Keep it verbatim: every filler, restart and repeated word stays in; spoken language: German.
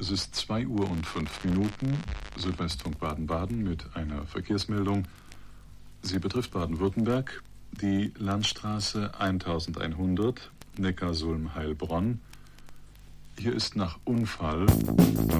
Es ist zwei Uhr und fünf Minuten, Südwestfunk Baden-Baden mit einer Verkehrsmeldung. Sie betrifft Baden-Württemberg, die Landstraße elfhundert, Neckarsulm-Heilbronn. Hier ist nach Unfall